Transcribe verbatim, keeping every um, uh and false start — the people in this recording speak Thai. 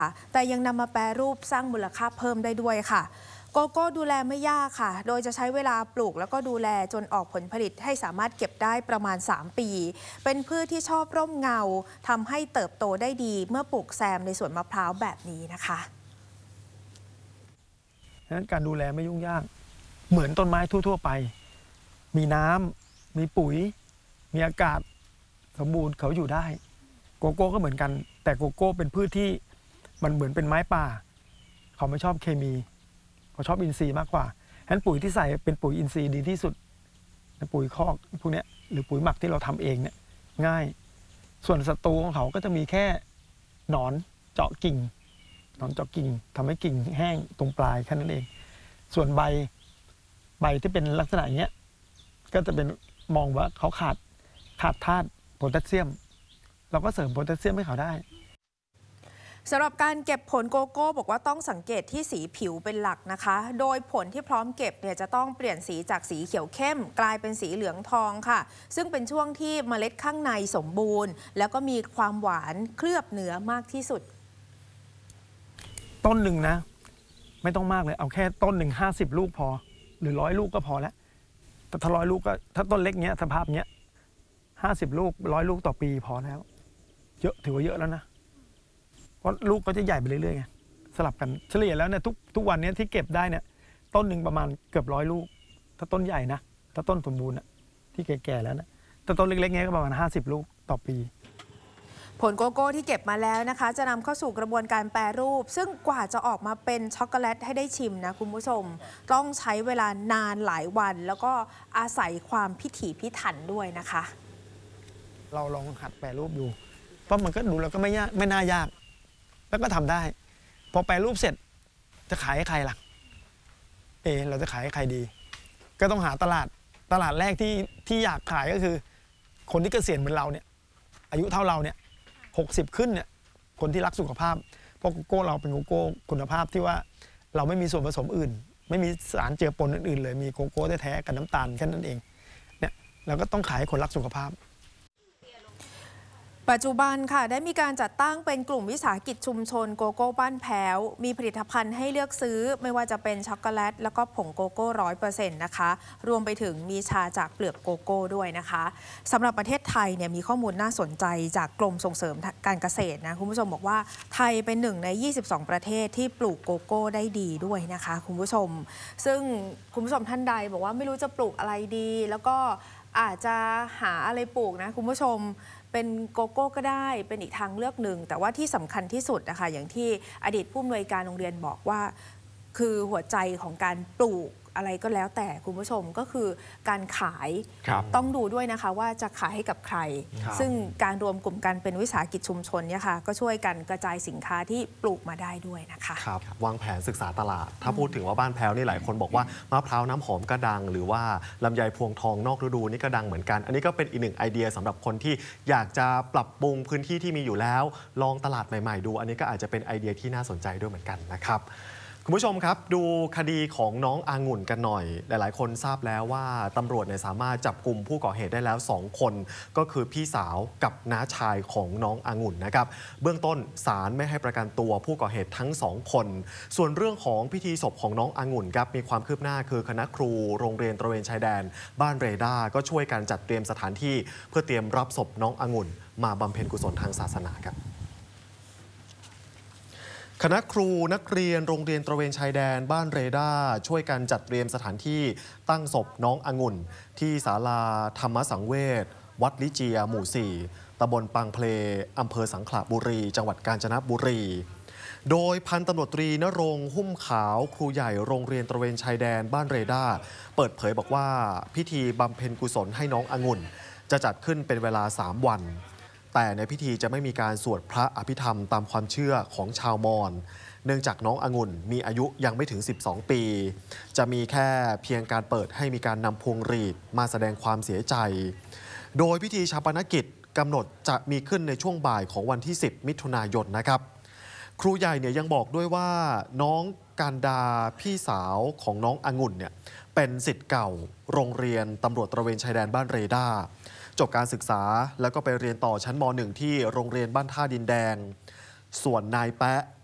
แต่ยังนำมาแปรรูปสร้างมูลค่าเพิ่มได้ด้วยค่ะโกโก้ดูแลไม่ยากค่ะโดยจะใช้เวลาปลูกแล้วก็ดูแลจนออกผลผลิตให้สามารถเก็บได้ประมาณสามปีเป็นพืชที่ชอบร่มเงาทำให้เติบโตได้ดีเมื่อปลูกแซมในสวนมะพร้าวแบบนี้นะคะดังนั้นการดูแลไม่ยุ่งยากเหมือนต้นไม้ทั่วๆไปมีน้ำมีปุ๋ยมีอากาศสมบูรณ์เขาอยู่ได้โกโก้ก็เหมือนกันแต่โกโก้เป็นพืชที่มันเหมือนเป็นไม้ป่าเขาไม่ชอบเคมีเขาชอบอินทรีย์มากกว่าฉะนั้นปุ๋ยที่ใส่เป็นปุ๋ยอินทรีย์ดีที่สุดปุ๋ยคอกพวกนี้หรือปุ๋ยหมักที่เราทำเองเนี่ยง่ายส่วนศัตรูของเขาก็จะมีแค่หนอนเจาะกิ่งหนอนเจาะกิ่งทำให้กิ่งแห้งตรงปลายแค่นั้นเองส่วนใบใบที่เป็นลักษณะอย่างเงี้ยก็จะเป็นมองว่าเขาขาดขาดธาตุโพแทสเซียมเราก็เสริมโพแทสเซียมให้เขาได้สำหรับการเก็บผลโกโก้บอกว่าต้องสังเกตที่สีผิวเป็นหลักนะคะโดยผลที่พร้อมเก็บเนี่ยจะต้องเปลี่ยนสีจากสีเขียวเข้มกลายเป็นสีเหลืองทองค่ะซึ่งเป็นช่วงที่เมล็ดข้างในสมบูรณ์แล้วก็มีความหวานเคลือบเนื้อมากที่สุดต้นหนึ่งนะไม่ต้องมากเลยเอาแค่ต้นหนึ่งห้าสิบลูกพอหรือร้อยลูกก็พอแล้วแต่ถ้าร้อยลูกก็ถ้าต้นเล็กเนี้ยสภาพเนี้ยห้าสิบลูกร้อยลูกต่อปีพอแล้วเยอะถือว่าเยอะแล้วนะเพราะลูกก็จะใหญ่ไปเรื่อยๆไงสลับกันเฉลี่ยแล้วเนี่ยทุกทุกวันนี้ที่เก็บได้เนี่ยต้นหนึ่งประมาณเกือบร้อยลูกถ้าต้นใหญ่นะถ้าต้นสมบูรณ์อะที่แก่ๆแล้วนะถ้าต้นเล็กๆเงี้ยก็ประมาณห้าสิบลูกต่อปีผลโกโก้ที่เก็บมาแล้วนะคะจะนำเข้าสู่กระบวนการแปรรูปซึ่งกว่าจะออกมาเป็นช็อกโกแลตให้ได้ชิมนะคุณผู้ชมต้องใช้เวลานานหลายวันแล้วก็อาศัยความพิถีพิถันด้วยนะคะเราลองหัดแปรรูปดูเพราะมันก็ดูแล้วก็ไม่ยากไม่น่ายากแล้วก็ทำได้พอแปรรูปเสร็จจะขายให้ใครล่ะเออเราจะขายให้ใครดีก็ต้องหาตลาดตลาดแรกที่ที่อยากขายก็คือคนที่เกษียณเหมือนเราเนี่ยอายุเท่าเราเนี่ยหกสิบขึ้นเนี่ยคนที่รักสุขภาพเพราะโกโก้เราเป็นโกโก้คุณภาพที่ว่าเราไม่มีส่วนผสมอื่นไม่มีสารเจือปนอื่นๆเลยมีโกโก้แท้ๆกับน้ำตาลแค่นั้นเองเนี่ยเราก็ต้องขายให้คนรักสุขภาพปัจจุบันค่ะได้มีการจัดตั้งเป็นกลุ่มวิสาหกิจชุมชนโกโก้บ้านแพ้วมีผลิตภัณฑ์ให้เลือกซื้อไม่ว่าจะเป็นช็อกโกแลตแล้วก็ผงโกโก้ร้อยเปอร์เซ็นต์นะคะรวมไปถึงมีชาจากเปลือกโกโก้ด้วยนะคะสำหรับประเทศไทยเนี่ยมีข้อมูลน่าสนใจจากกรมส่งเสริมการเกษตรนะคุณผู้ชมบอกว่าไทยเป็นหนึ่งในยี่สิบสองประเทศที่ปลูกโกโก้ได้ดีด้วยนะคะคุณผู้ชมซึ่งคุณผู้ชมท่านใดบอกว่าไม่รู้จะปลูกอะไรดีแล้วก็อาจจะหาอะไรปลูกนะคุณผู้ชมเป็นโกโก้ก็ได้เป็นอีกทางเลือกหนึ่งแต่ว่าที่สำคัญที่สุดนะคะอย่างที่อดีตผู้อำนวยการโรงเรียนบอกว่าคือหัวใจของการปลูกอะไรก็แล้วแต่คุณผู้ชมก็คือการขายต้องดูด้วยนะคะว่าจะขายให้กับใครซึ่งการรวมกลุ่มกันเป็นวิสาหกิจชุมชนเนี่ยค่ะก็ช่วยกันกระจายสินค้าที่ปลูกมาได้ด้วยนะคะครับวางแผนศึกษาตลาดถ้าพูดถึงว่าบ้านแพ้วนี่หลายคนบอกว่ามะพร้าวน้ำหอมก็ดังหรือว่าลำไยพวงทองนอกฤดูนี่ก็ดังเหมือนกันอันนี้ก็เป็นอีกหนึ่งไอเดียสำหรับคนที่อยากจะปรับปรุงพื้นที่ที่มีอยู่แล้วลองตลาดใหม่ๆดูอันนี้ก็อาจจะเป็นไอเดียที่น่าสนใจด้วยเหมือนกันนะครับคุณผู้ชมครับดูคดีของน้ององุ่นกันหน่อยหลายๆคนทราบแล้วว่าตำรวจเนี่ยสามารถจับกลุ่มผู้ก่อเหตุได้แล้วสองคนก็คือพี่สาวกับน้าชายของน้ององุ่นนะครับเบื้องต้นศาลไม่ให้ประกันตัวผู้ก่อเหตุทั้งสองคนส่วนเรื่องของพิธีศพของน้ององุ่นครับมีความคืบหน้าคือคณะครูโรงเรียนตระเวนชายแดนบ้านเรดาร์ก็ช่วยกันจัดเตรียมสถานที่เพื่อเตรียมรับศพน้ององุ่นมาบำเพ็ญกุศลทางศาสนาครับคณะครูนักเรียนโรงเรียนตระเวนชายแดนบ้านเรดาร์ช่วยกันจัดเตรียมสถานที่ตั้งศพน้ององุ่นที่ศาลาธรรมสังเวชวัดลิเจียหมู่สี่ตำบลปังเพลอำเภอสังขละบุรีจังหวัดกาญจนบุรีโดยพันตำรวจตรีณรงค์หุ้มขาวครูใหญ่โรงเรียนตระเวนชายแดนบ้านเรดาร์เปิดเผยบอกว่าพิธีบำเพ็ญกุศลให้น้ององุ่นจะจัดขึ้นเป็นเวลาสามวันแต่ในพิธีจะไม่มีการสวดพระอภิธรรมตามความเชื่อของชาวมอญเนื่องจากน้ององุ่นมีอายุยังไม่ถึงสิบสองปีจะมีแค่เพียงการเปิดให้มีการนำพวงหรีดมาแสดงความเสียใจโดยพิธีชาปนกิจกำหนดจะมีขึ้นในช่วงบ่ายของวันที่สิบมิถุนายนนะครับครูใหญ่เนี่ยยังบอกด้วยว่าน้องการดาพี่สาวของน้ององุ่นเนี่ยเป็นศิษย์เก่าโรงเรียนตำรวจตระเวนชายแดนบ้านเรดาร์จบการศึกษาแล้วก็ไปเรียนต่อชั้นม .หนึ่ง ที่โรงเรียนบ้านท่าดินแดงส่วนนายแปะ